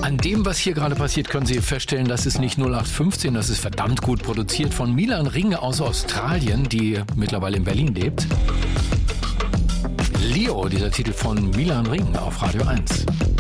An dem, was hier gerade passiert, können Sie feststellen, das ist nicht 0815, das ist verdammt gut produziert von Milan Ring aus Australien, die mittlerweile in Berlin lebt. Leo, dieser Titel von Milan Ring auf Radio 1.